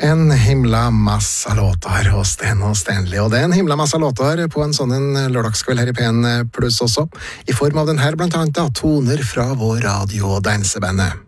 En himla massa låtar hos Sten og Stanley, og det er en himla massa låtar på en sånn en lørdagskveld her i P1 Pluss også, i form av den her blant annet da, toner fra vår radio- og dansebandet.